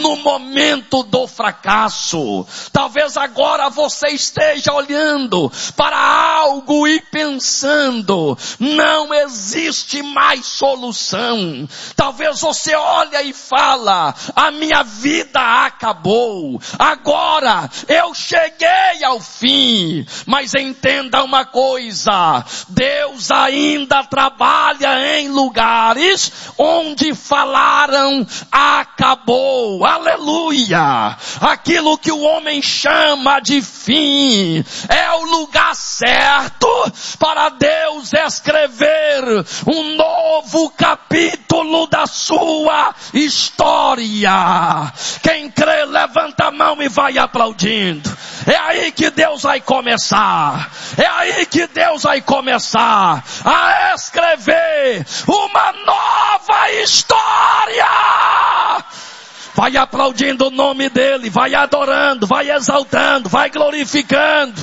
no momento do fracasso. Talvez agora você esteja olhando para algo e pensando, não existe mais solução. Talvez você olha e fala, a minha vida acabou. Agora eu cheguei ao fim. Mas entenda uma coisa, Deus ainda trabalha em lugares onde falaram acabou. Aleluia! Aquilo que o homem chama de fim é o lugar certo para Deus escrever um novo capítulo da sua história. Quem crê, levanta a mão e vai aplaudindo. É aí que Deus vai começar. É aí que Deus vai começar a escrever uma nova história. Vai aplaudindo o nome dele, vai adorando, vai exaltando, vai glorificando.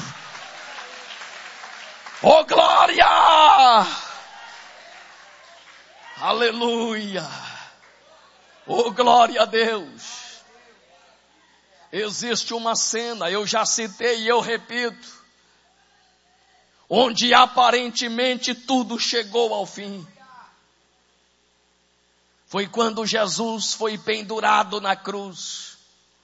Oh glória! Aleluia! Oh glória a Deus! Existe uma cena, eu já citei e eu repito, onde aparentemente tudo chegou ao fim. Foi quando Jesus foi pendurado na cruz.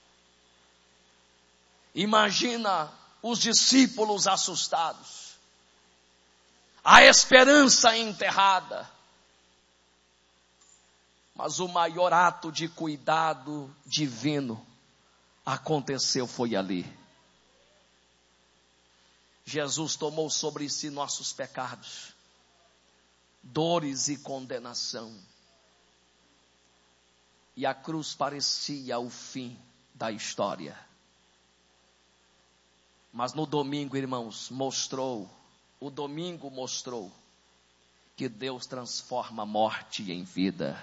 Imagina os discípulos assustados, a esperança enterrada. Mas o maior ato de cuidado divino aconteceu foi ali. Jesus tomou sobre si nossos pecados, dores e condenação. E a cruz parecia o fim da história. Mas no domingo, irmãos, o domingo mostrou que Deus transforma a morte em vida.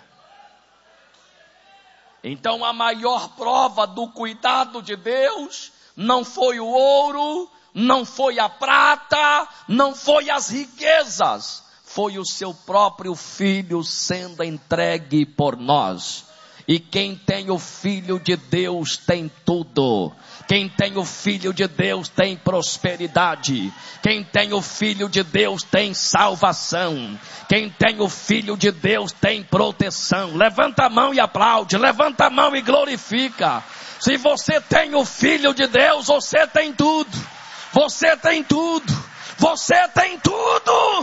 Então a maior prova do cuidado de Deus não foi o ouro, não foi a prata, não foi as riquezas, foi o seu próprio Filho sendo entregue por nós. E quem tem o Filho de Deus tem tudo. Quem tem o Filho de Deus tem prosperidade. Quem tem o Filho de Deus tem salvação. Quem tem o Filho de Deus tem proteção. Levanta a mão e aplaude. Levanta a mão e glorifica. Se você tem o Filho de Deus, você tem tudo. Você tem tudo. Você tem tudo.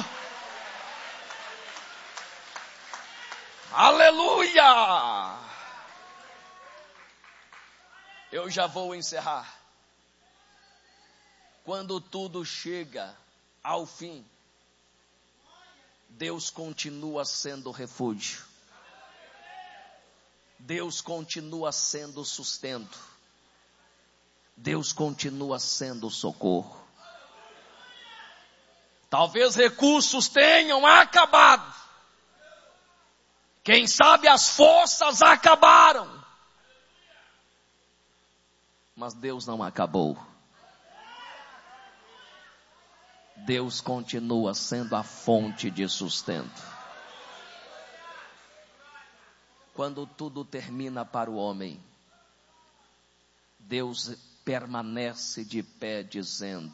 Aleluia! Eu já vou encerrar. Quando tudo chega ao fim, Deus continua sendo refúgio. Deus continua sendo sustento. Deus continua sendo socorro. Talvez recursos tenham acabado. Quem sabe as forças acabaram. Mas Deus não acabou. Deus continua sendo a fonte de sustento. Quando tudo termina para o homem, Deus permanece de pé dizendo: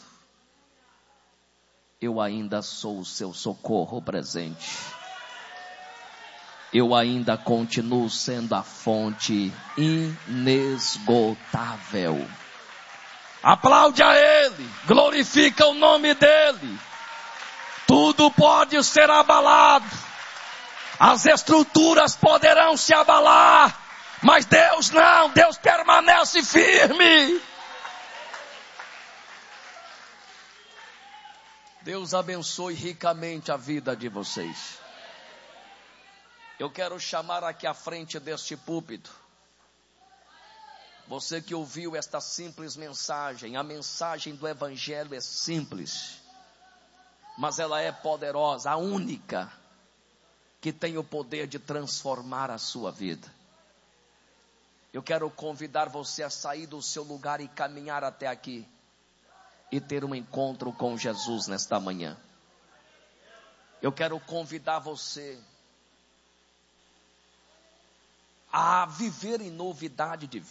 eu ainda sou o seu socorro presente. Eu ainda continuo sendo a fonte inesgotável. Aplaude a Ele, glorifica o nome dEle. Tudo pode ser abalado, as estruturas poderão se abalar, mas Deus não, Deus permanece firme. Deus abençoe ricamente a vida de vocês. Eu quero chamar aqui à frente deste púlpito você que ouviu esta simples mensagem. A mensagem do Evangelho é simples, mas ela é poderosa, a única que tem o poder de transformar a sua vida. Eu quero convidar você a sair do seu lugar e caminhar até aqui e ter um encontro com Jesus nesta manhã. Eu quero convidar você a viver em novidade de vida.